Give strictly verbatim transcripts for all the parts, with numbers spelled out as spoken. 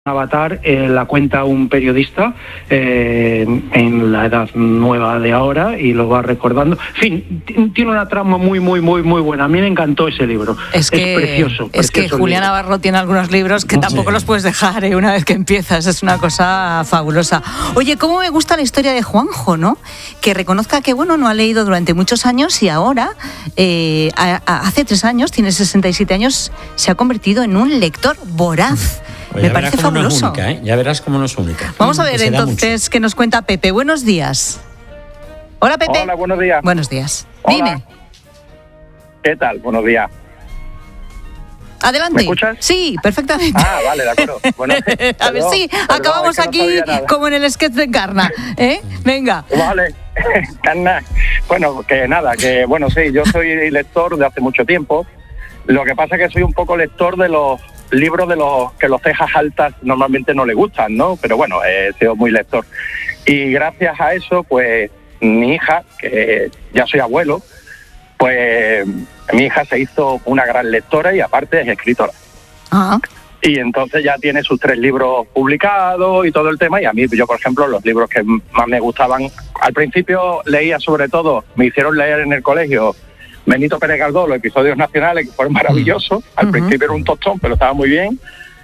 Avatar eh, la cuenta un periodista eh, en la edad nueva de ahora y lo va recordando. En fin, t- tiene una trama muy, muy, muy, muy buena. A mí me encantó ese libro. Es, que, es precioso. Es que Julián Navarro tiene algunos libros que tampoco sí. los puedes dejar ¿eh? una vez que empiezas. Es una cosa fabulosa. Oye, cómo me gusta la historia de Juanjo, ¿no? Que reconozca que, bueno, no ha leído durante muchos años y ahora, eh, a, a, hace tres años, tiene sesenta y siete años, se ha convertido en un lector voraz. Pues me parece fabuloso. No es única, ¿eh? Ya verás cómo no es única. Vamos a ver entonces qué nos cuenta Pepe. Buenos días. Hola, Pepe. Hola, buenos días. Buenos días. Hola. Dime. ¿Qué tal? Buenos días. Adelante. ¿Me escuchas? Sí, perfectamente. Ah, vale, de acuerdo. Bueno, a perdón, ver, sí, perdón, acabamos es que no aquí como en el sketch de Encarna. ¿Eh? Venga. Vale, Encarna. Bueno, que nada, que bueno, sí, yo soy lector de hace mucho tiempo. Lo que pasa es que soy un poco lector de los libros de los que los cejas altas normalmente no le gustan, ¿no? Pero bueno, he sido muy lector. Y gracias a eso, pues, mi hija, que ya soy abuelo, pues mi hija se hizo una gran lectora y aparte es escritora. Ajá. Y entonces ya tiene sus tres libros publicados y todo el tema. Y a mí, yo, por ejemplo, los libros que más me gustaban, al principio leía sobre todo, me hicieron leer en el colegio Benito Pérez Galdós, los episodios nacionales, que fueron maravillosos. Al uh-huh. principio era un tostón, pero estaba muy bien.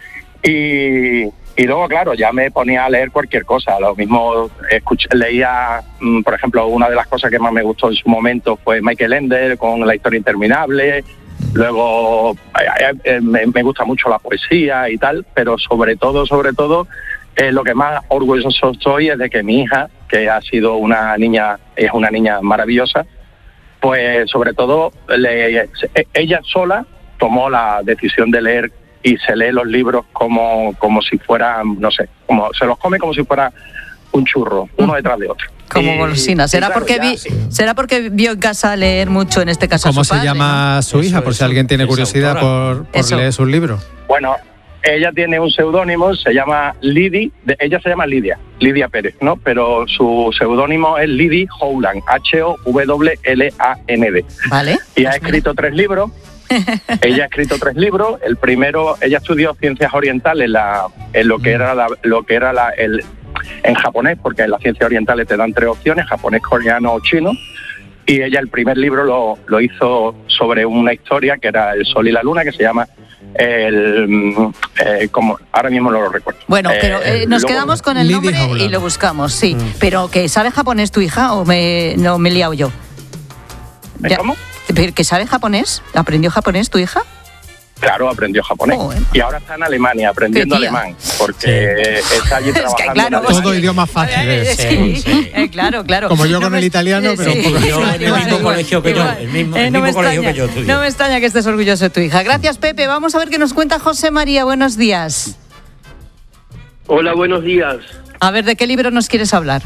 Y, y luego, claro, ya me ponía a leer cualquier cosa. Lo mismo escuché, leía, por ejemplo, una de las cosas que más me gustó en su momento fue Michael Ende con La historia interminable. Luego eh, eh, me, me gusta mucho la poesía y tal, pero sobre todo, sobre todo, eh, lo que más orgulloso soy es de que mi hija, que ha sido una niña, es una niña maravillosa, pues sobre todo le, ella sola tomó la decisión de leer y se lee los libros como, como si fueran, no sé, como se los come como si fuera un churro, uno detrás de otro. Como y, golosina. ¿Será, claro, porque ya, vi, sí. ¿Será porque vio en casa leer mucho, en este caso a ¿Cómo su padre, se llama ¿no? su hija? Eso, por si eso, alguien tiene curiosidad por, por leer sus libros. Bueno, ella tiene un seudónimo, se llama Lidi, de, ella se llama Lidia, Lidia Pérez, ¿no? Pero su seudónimo es Lidi Howland, H O W L A N D. Vale. Y ha escrito tres libros. Ella ha escrito tres libros. El primero, ella estudió ciencias orientales, la, en lo que era la, lo que era la, el, en japonés, porque en las ciencias orientales te dan tres opciones: japonés, coreano o chino. Y ella el primer libro lo, lo hizo sobre una historia que era El Sol y la Luna, que se llama el eh, como ahora mismo no lo recuerdo. Bueno, pero eh, nos luego, quedamos con el nombre y lo buscamos, sí. Mm. Pero ¿que sabe japonés tu hija o me no me he liado yo? ¿Cómo? ¿Que sabe japonés? ¿Aprendió japonés tu hija? Claro, aprendió japonés. Oh, bueno. Y ahora está en Alemania aprendiendo alemán, porque sí. está allí trabajando. Es que, claro, en todo idioma fácil es. Sí, sí. Eh, claro, claro. Como yo no con me, el italiano, pero sí, un poco. Sí, yo, en el mismo colegio que yo, el mismo, eh, el no mismo colegio extraña, que yo estudié. No me extraña que estés orgulloso de tu hija. Gracias, Pepe. Vamos a ver qué nos cuenta José María. Buenos días. Hola, buenos días. A ver, ¿de qué libro nos quieres hablar?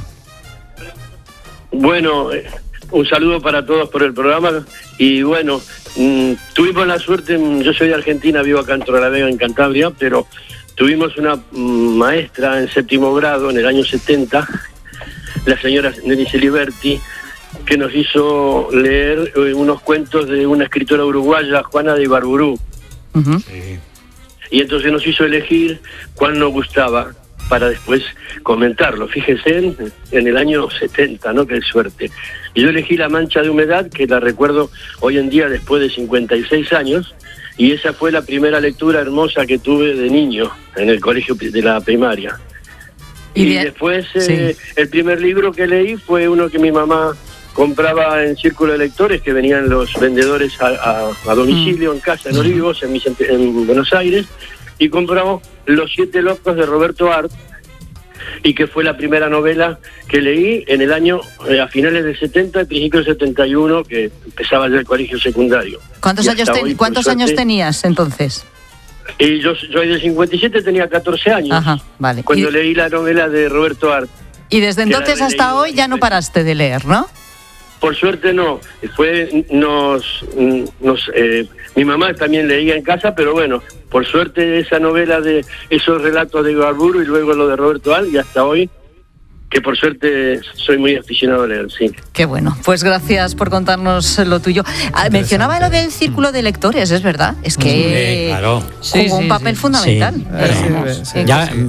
Bueno, un saludo para todos por el programa. Y bueno, mmm, tuvimos la suerte, yo soy de Argentina, vivo acá en Torrelavega, en Cantabria, pero tuvimos una mmm, maestra en séptimo grado en el año setenta, la señora Nelly Celiberti, que nos hizo leer eh, unos cuentos de una escritora uruguaya, Juana de Ibarburú. Uh-huh. Sí. Y entonces nos hizo elegir cuál nos gustaba para después comentarlo. Fíjese en, en el año setenta, ¿no? Qué suerte. Y yo elegí La mancha de humedad, que la recuerdo hoy en día después de cincuenta y seis años, y esa fue la primera lectura hermosa que tuve de niño en el colegio de la primaria. Y, y después eh, sí. el primer libro que leí fue uno que mi mamá compraba en Círculo de Lectores, que venían los vendedores a, a, a domicilio, mm. en casa, en Olivos, en, en Buenos Aires, y compramos Los siete locos de Roberto Art, y que fue la primera novela que leí en el año, eh, a finales del setenta, principios del setenta y uno, que empezaba ya el colegio secundario. ¿Cuántos, años, ten, hoy, ¿cuántos suerte, años tenías entonces? Y yo, yo de cincuenta y siete tenía catorce años. Ajá, vale. Cuando y, leí la novela de Roberto Art. Y desde entonces hasta hoy ya no paraste de leer, ¿no? Por suerte no, fue, nos, nos eh, mi mamá también leía en casa, pero bueno, por suerte esa novela de esos relatos de Ibarburu y luego lo de Roberto Art, y hasta hoy, que por suerte soy muy aficionado a leer, sí. Qué bueno, pues gracias por contarnos lo tuyo. Ah, mencionaba lo del Círculo de Lectores, es verdad, es que sí, claro. jugó sí, un papel sí, fundamental. Sí. Eh, sí, sí. Ya,